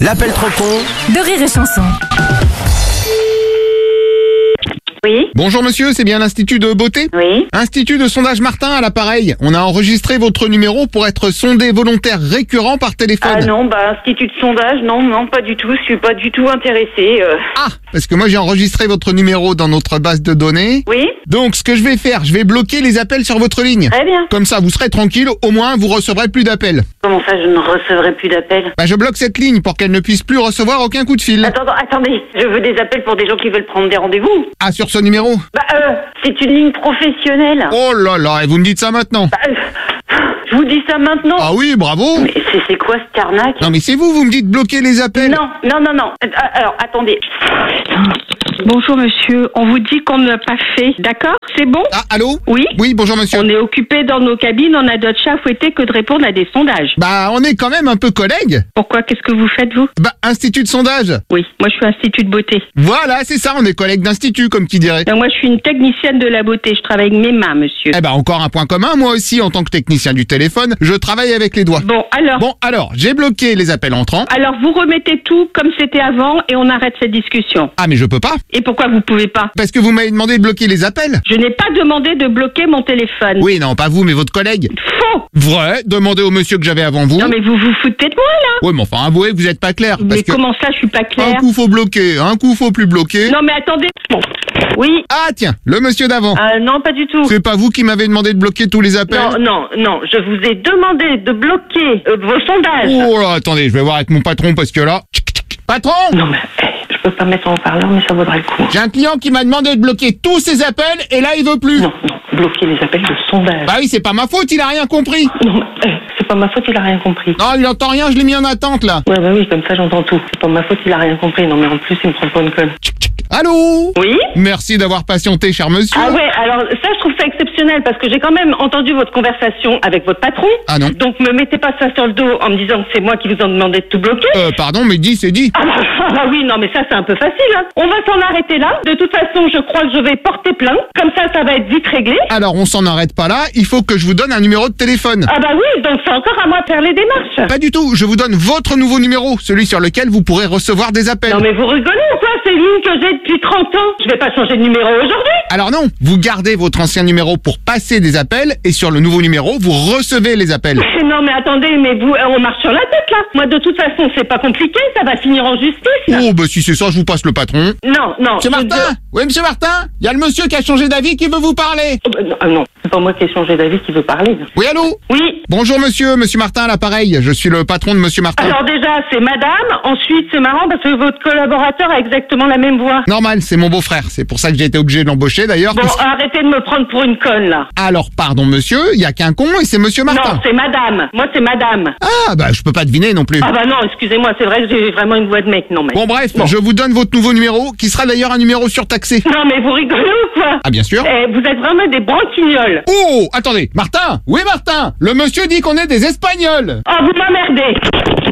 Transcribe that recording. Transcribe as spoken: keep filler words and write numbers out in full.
L'appel trop con de Rire et Chanson. Oui. Bonjour monsieur, c'est bien l'Institut de beauté ? Oui. Institut de sondage Martin à l'appareil. On a enregistré votre numéro pour être sondé volontaire récurrent par téléphone. Ah non, bah institut de sondage, non, non, pas du tout. Je suis pas du tout intéressée. Euh... Ah, parce que moi j'ai enregistré votre numéro dans notre base de données. Oui. Donc ce que je vais faire, je vais bloquer les appels sur votre ligne. Très bien. Comme ça, vous serez tranquille, au moins vous recevrez plus d'appels. Comment ça, je ne recevrai plus d'appels? Bah je bloque cette ligne pour qu'elle ne puisse plus recevoir aucun coup de fil. Attends, attendez, je veux des appels pour des gens qui veulent prendre des rendez-vous. Ah, sur ce numéro ? Bah euh, c'est une ligne professionnelle. Oh là là, et vous me dites ça maintenant ? Bah, euh, je vous dis ça maintenant. Ah oui, bravo. Mais c'est, c'est quoi cette arnaque? Non mais c'est vous, vous me dites bloquer les appels. Non, non, non, non. Euh, Alors, attendez. Bonjour monsieur, on vous dit qu'on n'a pas fait, d'accord? C'est bon? Ah, allô ? Oui? Oui, bonjour monsieur. On est occupé dans nos cabines, on a d'autres chats à fouetter que de répondre à des sondages. Bah, on est quand même un peu collègues. Pourquoi? Qu'est-ce que vous faites vous? Bah, institut de sondage. Oui, moi je suis institut de beauté. Voilà, c'est ça, on est collègues d'institut, comme qui dirait. Donc moi je suis une technicienne de la beauté, je travaille avec mes mains monsieur. Eh ben, encore un point commun, moi aussi, en tant que technicien du téléphone, je travaille avec les doigts. Bon alors, Bon, alors, j'ai bloqué les appels entrants. alors vous remettez tout comme c'était avant et on arrête cette discussion. Ah, mais je peux pas, Et pourquoi vous pouvez pas? parce que vous m'avez demandé de bloquer les appels. Je n'ai pas demandé de bloquer mon téléphone. Oui, non, pas vous, mais votre collègue. Faux! Vrai, demandez au monsieur que j'avais avant vous. Non mais vous vous foutez de moi là? Ouais, mais enfin, avouez que vous êtes pas clair. Parce Mais que comment ça je suis pas un claire? coup faut bloquer, un coup faut plus bloquer. Non mais attendez. Bon. Oui. Ah, tiens, le monsieur d'avant. Euh, non, pas du tout. C'est pas vous qui m'avez demandé de bloquer tous les appels? Non, non, non. Je vous ai demandé de bloquer euh, vos sondages. Oh là, attendez, je vais voir avec mon patron parce que là... Patron! Non, mais hey, je peux pas mettre en haut-parleur, mais ça vaudrait le coup. J'ai un client qui m'a demandé de bloquer tous ses appels et là il veut plus. Non, non, bloquer les appels de sondage. Bah oui, c'est pas ma faute, il a rien compris. Non, mais hey, c'est pas ma faute, il a rien compris. Non, il entend rien, je l'ai mis en attente là. Ouais, bah oui, comme ça j'entends tout. C'est pas ma faute, il a rien compris. Non, mais en plus, il me prend pour une conne. Allô? Oui? Merci d'avoir patienté, cher monsieur. Ah ouais, alors ça, je trouve ça exceptionnel parce que j'ai quand même entendu votre conversation avec votre patron. Ah non. Donc, me mettez pas ça sur le dos en me disant que c'est moi qui vous en demandé de tout bloquer. Euh, pardon, mais dit, c'est dit. Ah bah, ah bah oui, non mais ça c'est un peu facile, hein. On va s'en arrêter là. De toute façon, je crois que je vais porter plainte. Comme ça, ça va être vite réglé. Alors, on s'en arrête pas là, il faut que je vous donne un numéro de téléphone. Ah bah oui, donc c'est encore à moi de faire les démarches. Pas du tout, je vous donne votre nouveau numéro, celui sur lequel vous pourrez recevoir des appels. Non mais vous rigolez ou quoi? C'est une ligne que j'ai depuis trente ans. Je vais pas changer de numéro aujourd'hui. Alors non, vous gardez votre ancien numéro pour passer des appels et sur le nouveau numéro, vous recevez les appels. Non mais attendez, mais vous, on marche sur la tête là. Moi de toute façon, c'est pas compliqué, ça va finir en justice. Oh, bah si c'est ça, je vous passe le patron. Non, non. Monsieur je- Martin? Oui, monsieur Martin? Il y a le monsieur qui a changé d'avis qui veut vous parler. Oh, bah, non, ah non, c'est pas moi qui ai changé d'avis qui veut parler. Oui, allô? Oui. Bonjour monsieur, monsieur Martin à l'appareil, je suis le patron de monsieur Martin. Alors déjà, c'est madame. Ensuite, c'est marrant parce que votre collaborateur a exactement la même voix. Normal, c'est mon beau-frère, c'est pour ça que j'ai été obligé de l'embaucher d'ailleurs. Bon, puisque- arrêtez de me prendre pour une conne là. Alors, pardon monsieur, il y a qu'un con et c'est monsieur Martin. Non, c'est madame. Moi, c'est madame. Ah, bah je peux pas deviner non plus. Ah bah non, excusez-moi, c'est vrai que j'ai vraiment une voix de mec, non mais... Bon bref, Bon. je vous donne votre nouveau numéro, qui sera d'ailleurs un numéro surtaxé. Non mais vous rigolez ou quoi? Ah bien sûr. Eh, vous êtes vraiment des branquignoles. Oh, attendez, Martin? Oui Martin, le monsieur dit qu'on est des Espagnols. Oh, vous m'emmerdez.